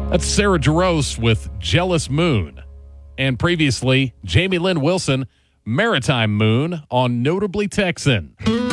That's Sarah Jarosz with Jealous Moon. And previously, Jamie Lynn Wilson, Maritime Moon on Notably Texan.